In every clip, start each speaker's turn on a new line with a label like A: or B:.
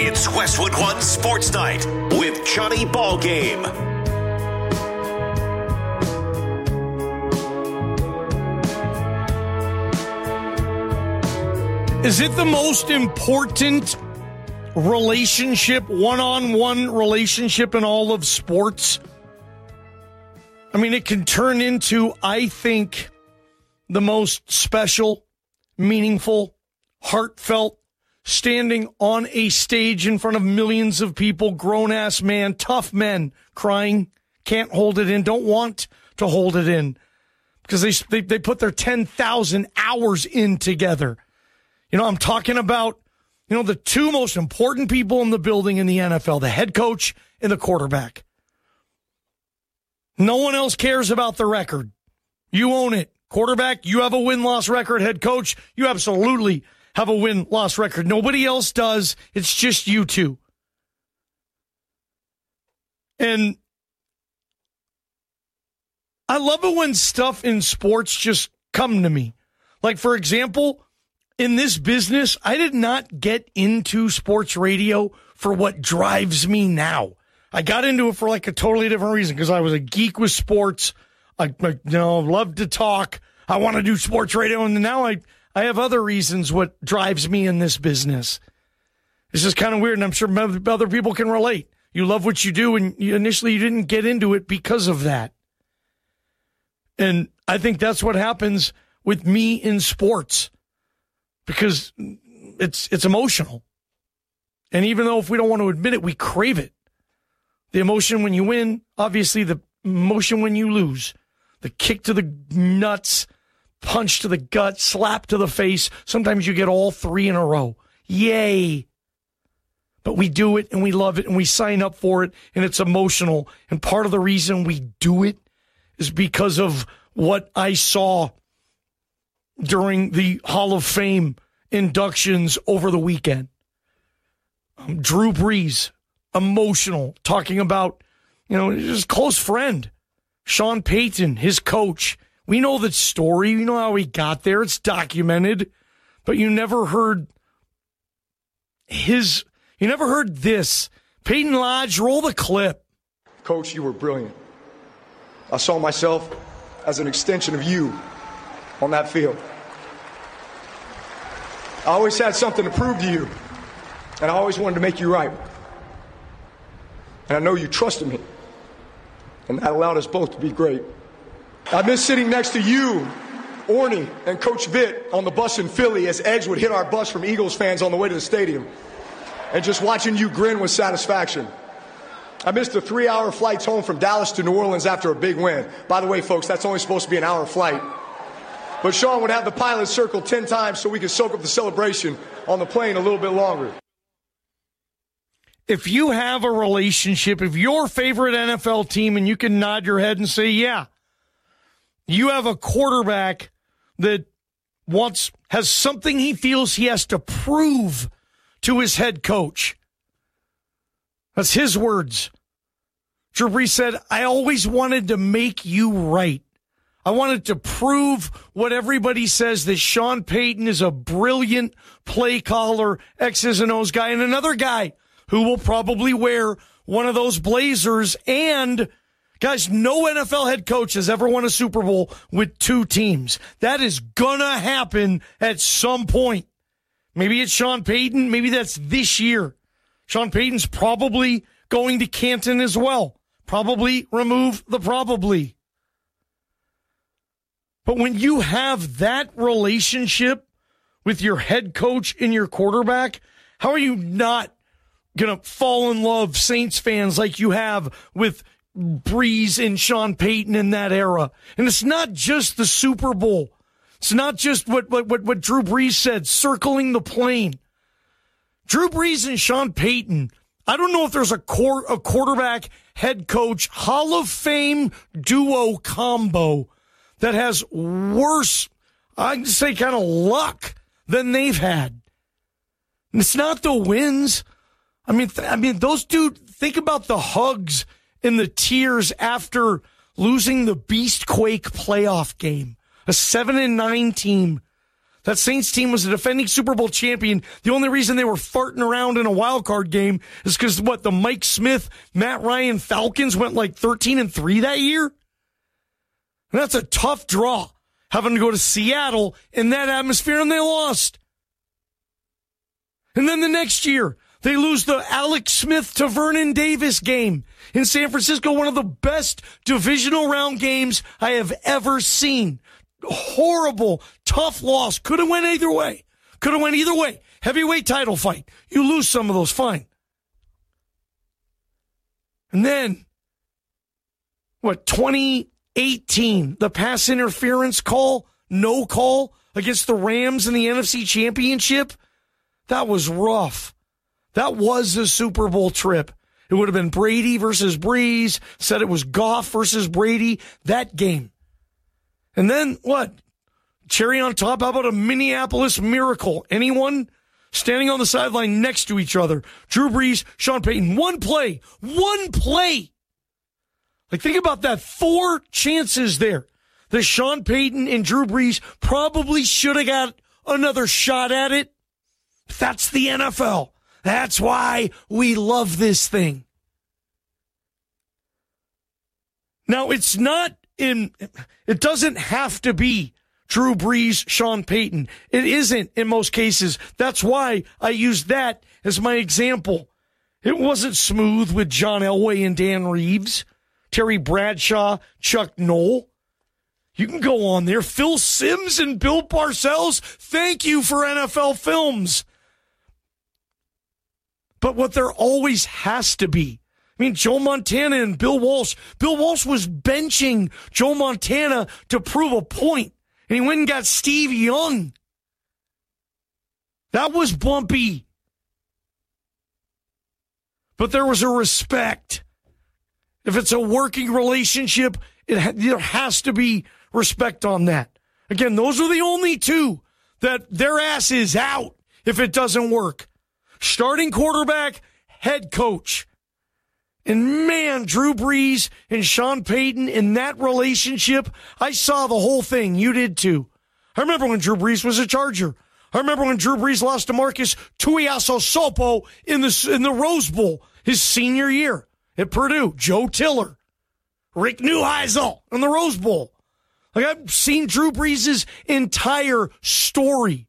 A: It's Westwood One Sports Night with Johnny Ballgame.
B: Is it the most important relationship, one-on-one relationship in all of sports? I mean, it can turn into, I think, the most special, meaningful, heartfelt, standing on a stage in front of millions of people, grown-ass man, tough men, crying, can't hold it in, don't want to hold it in, because they put their 10,000 hours in together. You know, I'm talking about, you know, the two most important people in the building in the NFL, the head coach and the quarterback. No one else cares about the record. You own it. Quarterback, you have a win-loss record. Head coach, you absolutely have a win-loss record. Nobody else does. It's just you two. And I love it when stuff in sports just come to me. Like, for example, in this business, I did not get into sports radio for what drives me now. I got into it for like a totally different reason, because I was a geek with sports. I love to talk. I want to do sports radio, and now I have other reasons what drives me in this business. It's just kind of weird, and I'm sure other people can relate. You love what you do, and initially you didn't get into it because of that. And I think that's what happens with me in sports, because it's emotional. And even though if we don't want to admit it, we crave it. The emotion when you win, obviously the emotion when you lose. The kick to the nuts, punch to the gut, slap to the face. Sometimes you get all three in a row. Yay. But we do it, and we love it, and we sign up for it, and it's emotional. And part of the reason we do it is because of what I saw during the Hall of Fame inductions over the weekend. Drew Brees, emotional, talking about, his close friend, Sean Payton, his coach. We know the story. We know how he got there. It's documented. But you never heard this. Peyton Lodge, roll the clip.
C: Coach, you were brilliant. I saw myself as an extension of you on that field. I always had something to prove to you, and I always wanted to make you right. And I know you trusted me, and that allowed us both to be great. I miss sitting next to you, Orny, and Coach Vitt on the bus in Philly as Edge would hit our bus from Eagles fans on the way to the stadium, and just watching you grin with satisfaction. I missed the 3-hour flights home from Dallas to New Orleans after a big win. By the way, folks, that's only supposed to be an hour flight. But Sean would have the pilot circle 10 times so we could soak up the celebration on the plane a little bit longer.
B: If you have a relationship, if your favorite NFL team, and you can nod your head and say, yeah, you have a quarterback that has something he feels he has to prove to his head coach. That's his words. Drew Brees said, I always wanted to make you right. I wanted to prove what everybody says, that Sean Payton is a brilliant play caller, X's and O's guy, and another guy who will probably wear one of those blazers. And, guys, no NFL head coach has ever won a Super Bowl with two teams. That is going to happen at some point. Maybe it's Sean Payton. Maybe that's this year. Sean Payton's probably going to Canton as well. Probably remove the probably. But when you have that relationship with your head coach and your quarterback, how are you not going to fall in love, Saints fans, like you have with Brees and Sean Payton in that era? And it's not just the Super Bowl. It's not just what Drew Brees said, circling the plane. Drew Brees and Sean Payton, I don't know if there's a quarterback, head coach, Hall of Fame duo combo that has worse, I can say, kind of luck than they've had. And it's not the wins. I mean, those dudes, think about the hugs and the tears after losing the Beastquake playoff game. A 7-9 team That Saints team was a defending Super Bowl champion. The only reason they were farting around in a wild card game is because the Mike Smith, Matt Ryan Falcons went like 13-3 that year. And that's a tough draw, having to go to Seattle in that atmosphere, and they lost. And then the next year, they lose the Alex Smith to Vernon Davis game in San Francisco, one of the best divisional round games I have ever seen. Horrible, tough loss. Could have went either way. Heavyweight title fight. You lose some of those, fine. And then, 2018, the pass interference call, no call against the Rams in the NFC Championship? That was rough. That was a Super Bowl trip. It would have been Brady versus Breeze. Said it was Goff versus Brady. That game. And then what? Cherry on top, how about a Minneapolis Miracle? Anyone? Standing on the sideline next to each other. Drew Brees, Sean Payton. One play. Like, think about that. 4 chances there. The Sean Payton and Drew Brees probably should have got another shot at it. That's the NFL. That's why we love this thing. Now, it doesn't have to be Drew Brees, Sean Payton. It isn't in most cases. That's why I used that as my example. It wasn't smooth with John Elway and Dan Reeves, Terry Bradshaw, Chuck Noll. You can go on there. Phil Simms and Bill Parcells, thank you for NFL Films. But what there always has to be, Joe Montana and Bill Walsh. Bill Walsh was benching Joe Montana to prove a point, and he went and got Steve Young. That was bumpy. But there was a respect. If it's a working relationship, there has to be respect on that. Again, those are the only two that their ass is out if it doesn't work. Starting quarterback, head coach. And man, Drew Brees and Sean Payton in that relationship, I saw the whole thing. You did too. I remember when Drew Brees was a Charger. I remember when Drew Brees lost to Marcus Tuiasosopo in the Rose Bowl his senior year at Purdue. Joe Tiller, Rick Neuheisel in the Rose Bowl. Like, I've seen Drew Brees' entire story.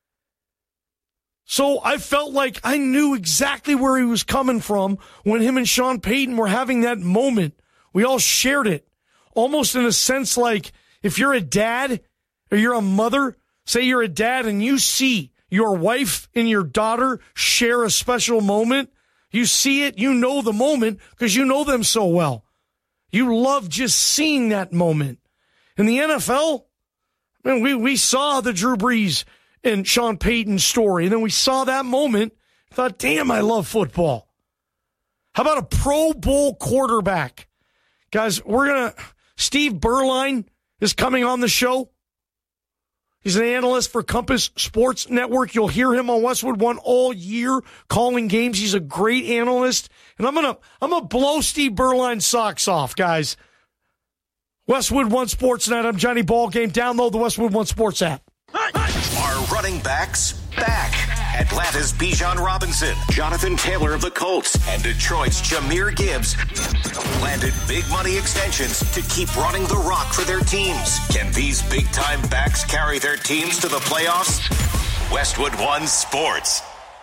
B: So I felt like I knew exactly where he was coming from when him and Sean Payton were having that moment. We all shared it. Almost in a sense like if you're a dad or you're a mother, say you're a dad and you see your wife and your daughter share a special moment. You see it, you know the moment because you know them so well. You love just seeing that moment. In the NFL, we saw the Drew Brees and Sean Payton story. And then we saw that moment, thought, damn, I love football. How about a Pro Bowl quarterback? Guys, Steve Berline is coming on the show. He's an analyst for Compass Sports Network. You'll hear him on Westwood One all year calling games. He's a great analyst. And I'm gonna blow Steve Berline's socks off, guys. Westwood One Sports Night. I'm Johnny Ballgame. Download the Westwood One Sports app.
A: Our running backs back. Atlanta's Bijan Robinson, Jonathan Taylor of the Colts, and Detroit's Jahmyr Gibbs landed big money extensions to keep running the rock for their teams. Can these big-time backs carry their teams to the playoffs? Westwood One Sports.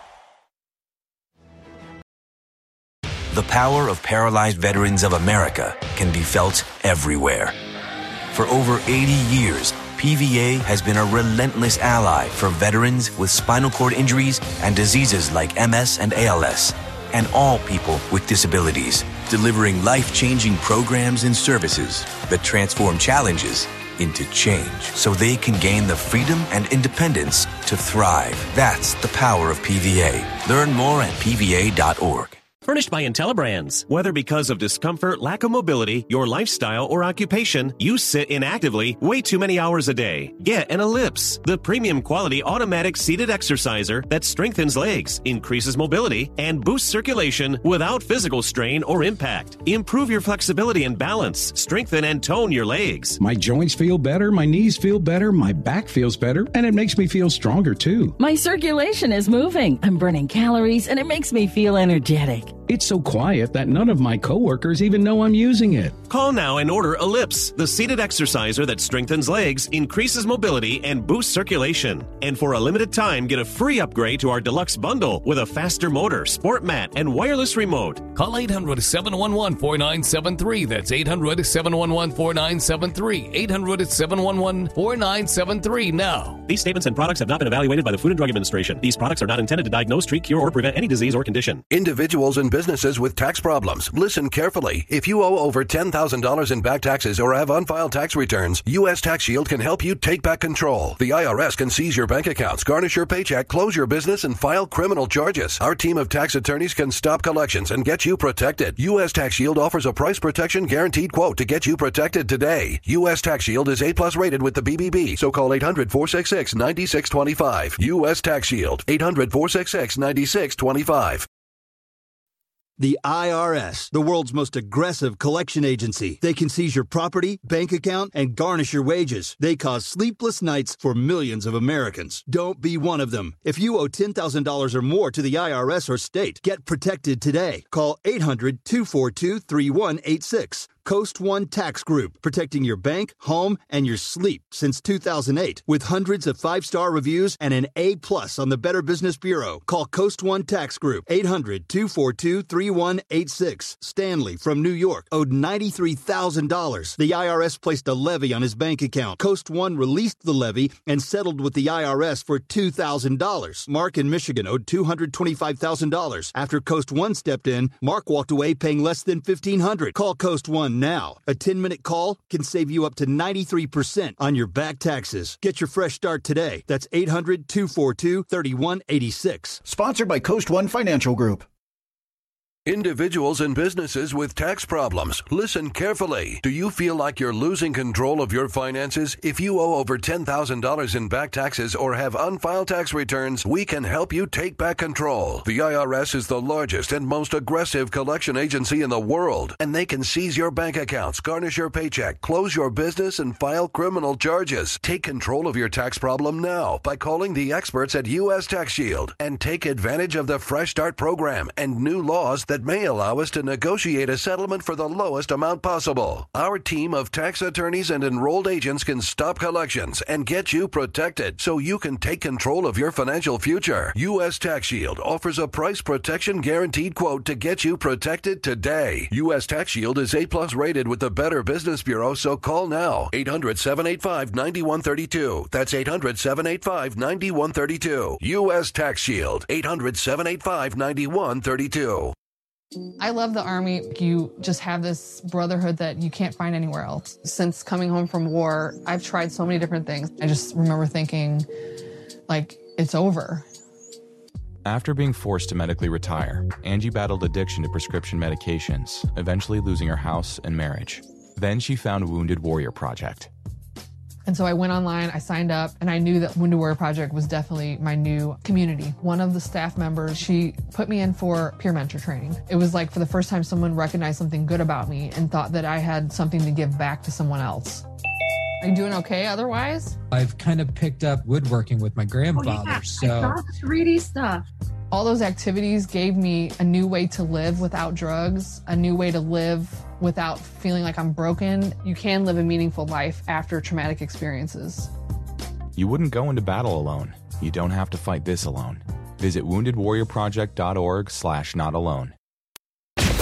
D: The power of Paralyzed Veterans of America can be felt everywhere. For over 80 years, PVA has been a relentless ally for veterans with spinal cord injuries and diseases like MS and ALS, and all people with disabilities, delivering life-changing programs and services that transform challenges into change so they can gain the freedom and independence to thrive. That's the power of PVA. Learn more at PVA.org.
E: Furnished by IntelliBrands. Whether because of discomfort, lack of mobility, your lifestyle, or occupation, you sit inactively way too many hours a day. Get an Ellipse, the premium quality automatic seated exerciser that strengthens legs, increases mobility, and boosts circulation without physical strain or impact. Improve your flexibility and balance. Strengthen and tone your legs.
F: My joints feel better, my knees feel better, my back feels better, and it makes me feel stronger too.
G: My circulation is moving. I'm burning calories, and it makes me feel energetic.
F: It's so quiet that none of my coworkers even know I'm using it.
E: Call now and order Ellipse, the seated exerciser that strengthens legs, increases mobility, and boosts circulation. And for a limited time, get a free upgrade to our deluxe bundle with a faster motor, sport mat, and wireless remote.
H: Call 800-711-4973. That's 800-711-4973. 800-711-4973 now.
E: These statements and products have not been evaluated by the Food and Drug Administration. These products are not intended to diagnose, treat, cure, or prevent any disease or condition.
I: Individuals and businesses with tax problems, listen carefully. If you owe over $10,000 in back taxes or have unfiled tax returns, U.S. Tax Shield can help you take back control. The IRS can seize your bank accounts, garnish your paycheck, close your business, and file criminal charges. Our team of tax attorneys can stop collections and get you protected. U.S. Tax Shield offers a price protection guaranteed quote to get you protected today. U.S. Tax Shield is A+ rated with the BBB, so call 800-466-9625. U.S. Tax Shield, 800-466-9625.
J: The IRS, the world's most aggressive collection agency. They can seize your property, bank account, and garnish your wages. They cause sleepless nights for millions of Americans. Don't be one of them. If you owe $10,000 or more to the IRS or state, get protected today. Call 800-242-3186. Coast One Tax Group, protecting your bank, home, and your sleep since 2008. With hundreds of 5-star reviews and an A+ on the Better Business Bureau. Call Coast One Tax Group, 800-242-3186. Stanley from New York owed $93,000. The IRS placed a levy on his bank account. Coast One released the levy and settled with the IRS for $2,000. Mark in Michigan owed $225,000. After Coast One stepped in, Mark walked away paying less than $1,500. Call Coast One now. A 10-minute call can save you up to 93% on your back taxes. Get your fresh start today. That's 800-242-3186.
K: Sponsored by Coast One Financial Group.
I: Individuals and businesses with tax problems, listen carefully. Do you feel like you're losing control of your finances? If you owe over $10,000 in back taxes or have unfiled tax returns, we can help you take back control. The IRS is the largest and most aggressive collection agency in the world, and they can seize your bank accounts, garnish your paycheck, close your business, and file criminal charges. Take control of your tax problem now by calling the experts at U.S. Tax Shield and take advantage of the Fresh Start program and new laws that may allow us to negotiate a settlement for the lowest amount possible. Our team of tax attorneys and enrolled agents can stop collections and get you protected so you can take control of your financial future. U.S. Tax Shield offers a price protection guaranteed quote to get you protected today. U.S. Tax Shield is A+ rated with the Better Business Bureau, so call now. 800-785-9132. That's 800-785-9132. U.S. Tax Shield. 800-785-9132.
L: I love the Army. You just have this brotherhood that you can't find anywhere else. Since coming home from war, I've tried so many different things. I just remember thinking, like, it's over.
M: After being forced to medically retire, Angie battled addiction to prescription medications, eventually losing her house and marriage. Then she found Wounded Warrior Project.
L: And so I went online, I signed up, and I knew that Wounded Warrior Project was definitely my new community. One of the staff members, she put me in for peer mentor training. It was like for the first time someone recognized something good about me and thought that I had something to give back to someone else. Are you doing okay otherwise?
N: I've kind of picked up woodworking with my grandfather,
O: I saw 3D stuff.
L: All those activities gave me a new way to live without drugs, a new way to live without feeling like I'm broken. You can live a meaningful life after traumatic experiences.
M: You wouldn't go into battle alone. You don't have to fight this alone. Visit woundedwarriorproject.org/notalone.